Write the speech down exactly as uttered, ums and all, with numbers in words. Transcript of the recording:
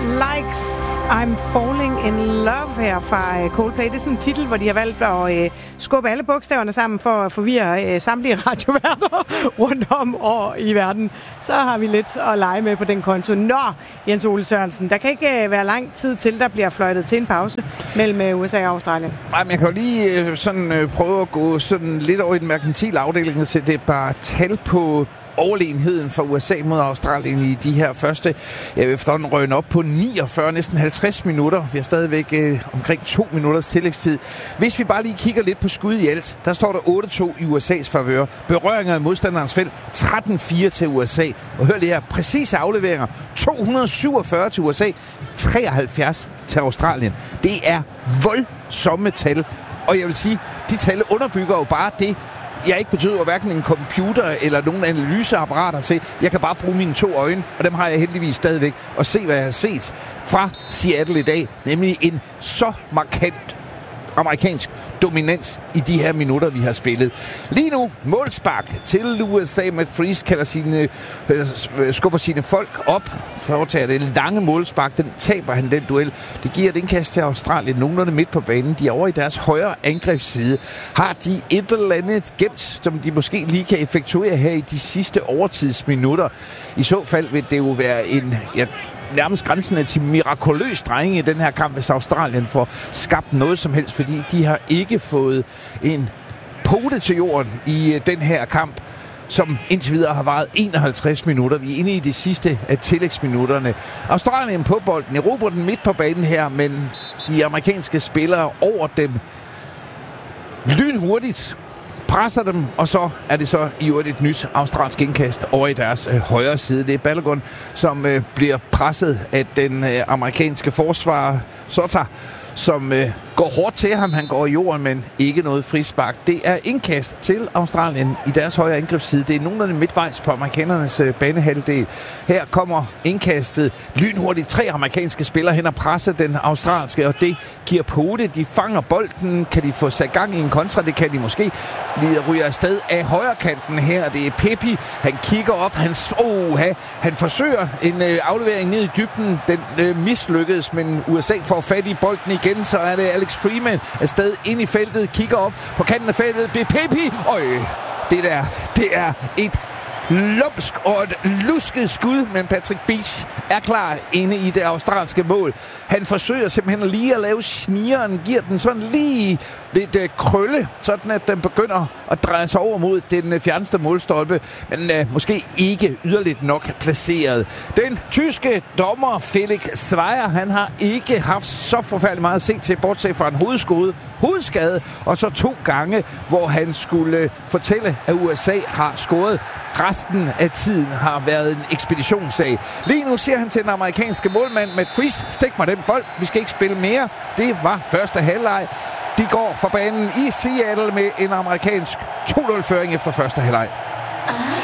Like I'm Falling in Love her fra Coldplay. Det er sådan en titel, hvor de har valgt at øh, skubbe alle bogstaverne sammen for at forvirre øh, samtlige radioværter rundt om og i verden. Så har vi lidt at lege med på den konto. Nå, Jens Ole Sørensen, der kan ikke øh, være lang tid til, der bliver fløjtet til en pause mellem øh, U S A og Australien. Nej, men jeg kan jo lige øh, sådan, øh, prøve at gå sådan lidt over i den merkantile afdeling, så det er bare tal på overlegenheden for U S A mod Australien i de her første, jeg vil efterhånden røgne op på niogfyrre, næsten halvtreds minutter. Vi har stadigvæk øh, omkring to minutters tillægstid. Hvis vi bare lige kigger lidt på skud i alt, der står der otte to i U S A's favør. Berøringer i modstanderens felt, tretten fire til U S A. Og hør lige her, præcise afleveringer, to hundrede syvogfyrre til U S A, treoghalvfjerds til Australien. Det er voldsomme tal. Og jeg vil sige, de tal underbygger jo bare det, jeg ikke betyder hverken en computer eller nogle analyseapparater til. Jeg kan bare bruge mine to øjne, og dem har jeg heldigvis stadigvæk, og se, hvad jeg har set fra Seattle i dag. Nemlig en så markant amerikansk dominans i de her minutter, vi har spillet. Lige nu, målspark til U S A. Matt Freese kalder sine, øh, skubber sine folk op, foretager det lange målspark. Den taber han, den duel. Det giver et indkast til Australien, nogenlunde midt på banen. De er over i deres højre angrebsside. Har de et eller andet gemt, som de måske lige kan effektuere her i de sidste overtidsminutter? I så fald vil det jo være en... Ja, nærmest grænsen til mirakuløs drejning i den her kamp, hvis Australien får skabt noget som helst, fordi de har ikke fået en pote til jorden i den her kamp, som indtil videre har varet enoghalvtreds minutter. Vi er inde i de sidste af tillægsminutterne. Australien på bolden, erobrer den midt på banen her, men de amerikanske spillere over dem lynhurtigt presser dem, og så er det så i øvrigt et nyt australsk indkast over i deres øh, højre side. Det er Balogun, som øh, bliver presset af den øh, amerikanske forsvarer Sota, som øh, går hårdt til ham. Han går i jorden, men ikke noget frispark. Det er indkast til Australien i deres højre angrebsside. Det er nogenlunde midtvejs på amerikanernes øh, banehalvdel. Her kommer indkastet lynhurtigt. Tre amerikanske spillere hen og presser den australske, og det giver pote. De fanger bolden. Kan de få sat gang i en kontra? Det kan de måske. Lige ryger afsted af højre kanten her. Det er Pepi. Han kigger op. Han, oh, han forsøger en øh, aflevering ned i dybden. Den øh, mislykkedes, men U S A får fat i bolden igen. Så er det Alex Freeman afsted ind i feltet. Kigger op på kanten af feltet. Det er Pepi. Øj, det der, det er et lumsk og et lusket skud, men Patrick Beach er klar inde i det australske mål. Han forsøger simpelthen lige at lave snigeren, giver den sådan lige lidt øh, krølle, sådan at den begynder at dreje sig over mod den øh, fjerneste målstolpe, men øh, måske ikke yderligt nok placeret. Den tyske dommer Felix Zweier, han har ikke haft så forfærdeligt meget at se til, bortset fra en hovedskade, hovedskade, og så to gange, hvor han skulle øh, fortælle, at U S A har scoret. Resten af tiden har været en ekspeditionssag. Lige nu siger han til den amerikanske målmand Matt Freese, stik mig den bold, vi skal ikke spille mere. Det var første halvleg. De går fra banen i Seattle med en amerikansk to nul føring efter første halvleg.